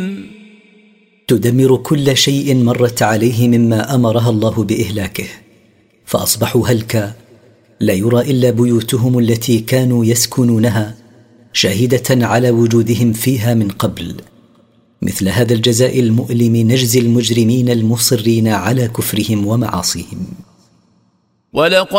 تدمر كل شيء مرت عليه مما أمرها الله بإهلاكه، فأصبحوا هلكا، لا يرى إلا بيوتهم التي كانوا يسكنونها شاهدة على وجودهم فيها من قبل. مثل هذا الجزاء المؤلم نجزي المجرمين المصرين على كفرهم ومعاصيهم.